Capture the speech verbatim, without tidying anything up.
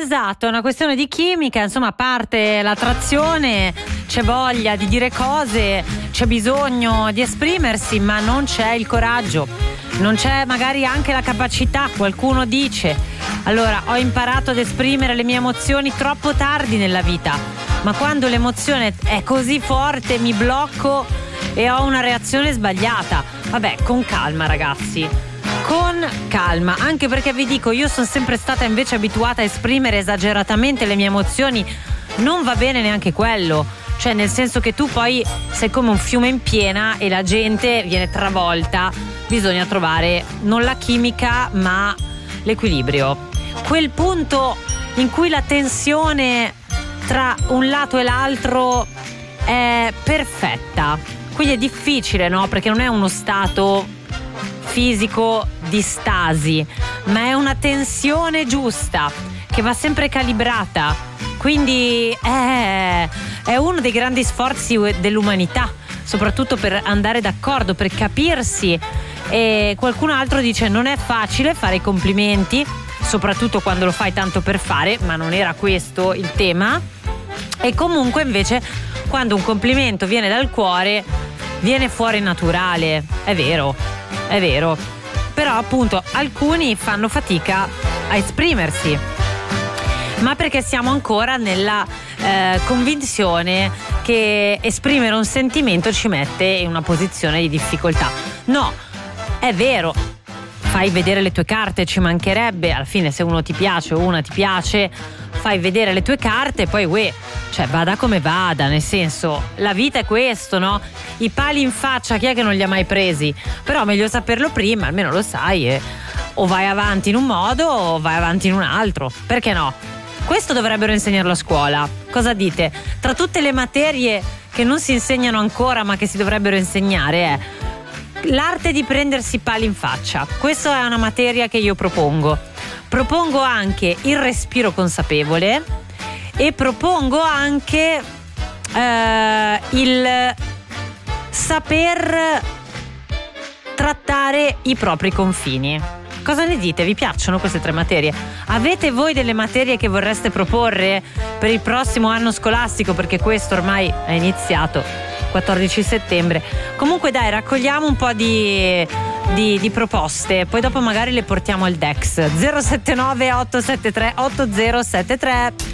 Esatto, è una questione di chimica, insomma, a parte l'attrazione, c'è voglia di dire cose, c'è bisogno di esprimersi, ma non c'è il coraggio, non c'è magari anche la capacità. Qualcuno dice: allora, ho imparato ad esprimere le mie emozioni troppo tardi nella vita, ma quando l'emozione è così forte mi blocco e ho una reazione sbagliata. Vabbè, con calma ragazzi, con calma, anche perché vi dico, io sono sempre stata invece abituata a esprimere esageratamente le mie emozioni. Non va bene neanche quello, cioè nel senso che tu poi sei come un fiume in piena e la gente viene travolta. Bisogna trovare non la chimica ma l'equilibrio, quel punto in cui la tensione tra un lato e l'altro è perfetta. Quindi è difficile, no? Perché non è uno stato fisico di stasi, ma è una tensione giusta che va sempre calibrata. Quindi è, è uno dei grandi sforzi dell'umanità, soprattutto per andare d'accordo, per capirsi. E qualcun altro dice: non è facile fare i complimenti, soprattutto quando lo fai tanto per fare, ma non era questo il tema. E comunque invece quando un complimento viene dal cuore viene fuori naturale. È vero, è vero. Però appunto alcuni fanno fatica a esprimersi, ma perché siamo ancora nella eh, convinzione che esprimere un sentimento ci mette in una posizione di difficoltà. No, è vero, fai vedere le tue carte, ci mancherebbe. Alla fine, se uno ti piace o una ti piace, fai vedere le tue carte e poi uè, cioè vada come vada, nel senso, la vita è questo, no? I pali in faccia chi è che non li ha mai presi? Però meglio saperlo prima, almeno lo sai, e o vai avanti in un modo o vai avanti in un altro, perché no? Questo dovrebbero insegnarlo a scuola. Cosa dite? Tra tutte le materie che non si insegnano ancora ma che si dovrebbero insegnare è l'arte di prendersi pali in faccia. Questa è una materia che io propongo. Propongo anche il respiro consapevole e propongo anche eh, il saper trattare i propri confini. Cosa ne dite? Vi piacciono queste tre materie? Avete voi delle materie che vorreste proporre per il prossimo anno scolastico? Perché questo ormai è iniziato quattordici settembre. Comunque dai, raccogliamo un po' di, di, di proposte, poi dopo magari le portiamo al Dex. zero sette nove otto sette tre otto zero sette tre.